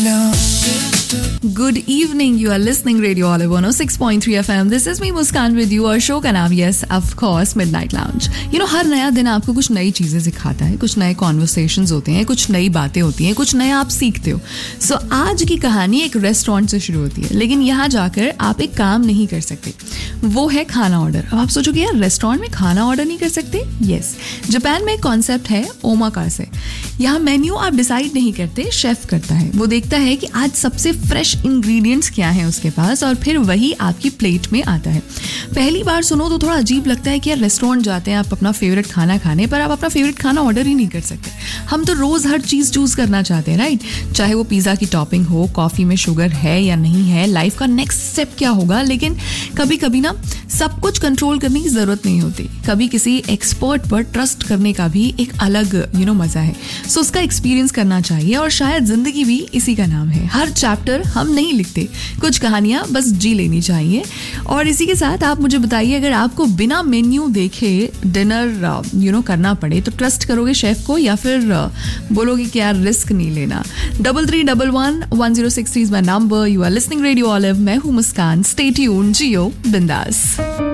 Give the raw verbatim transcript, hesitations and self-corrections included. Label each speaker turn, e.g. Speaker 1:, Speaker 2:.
Speaker 1: Good evening. You are listening Radio Olive one oh six point three F M. This is me Muskan with you. और show का नाम yes of course Midnight Lounge. You know हर नया दिन आपको कुछ नई चीजें सिखाता है, कुछ नए कॉन्वर्सेशंस होते हैं, कुछ नई बातें होती हैं, कुछ नया आप सीखते हो. सो so, आज की कहानी एक रेस्टोरेंट से शुरू होती है, लेकिन यहाँ जाकर आप एक काम नहीं कर सकते. वो है खाना ऑर्डर. अब आप सोचोगे यार रेस्टोरेंट में खाना ऑर्डर नहीं कर सकते? यस, जापान में एक कॉन्सेप्ट है ओमाकासे. यहाँ मेन्यू आप डिसाइड नहीं करते, शेफ करता है. वो देखता है कि आज सबसे फ्रेश इंग्रेडिएंट्स क्या हैं उसके पास और फिर वही आपकी प्लेट में आता है. पहली बार सुनो तो थोड़ा अजीब लगता है कि यार रेस्टोरेंट जाते हैं आप अपना फेवरेट खाना खाने, पर आप अपना फेवरेट खाना ऑर्डर ही नहीं कर सकते. हम तो रोज हर चीज चूज करना चाहते हैं, राइट? चाहे वो पिज्जा की टॉपिंग हो, कॉफी में शुगर है या नहीं है, लाइफ का नेक्स्ट स्टेप क्या होगा. लेकिन कभी कभी ना सब कुछ कंट्रोल करने की जरूरत नहीं होती. कभी किसी एक्सपर्ट पर ट्रस्ट करने का भी एक अलग यू नो मजा है. सो उसका एक्सपीरियंस करना चाहिए और शायद जिंदगी भी इसी का नाम है. हर चैप्टर हम नहीं लिखते, कुछ कहानियां बस जी लेनी चाहिए. और इसी के साथ आप मुझे बताइए, अगर आपको बिना मेन्यू देखे डिनर यू नो करना पड़े तो ट्रस्ट करोगे शेफ को या फिर बोलोगे कि यार रिस्क नहीं लेना. Double three double one one zero six three is my number. You are listening radio olive. मैं हूँ मुस्कान. स्टे ट्यून्ड, जियो बिंदास.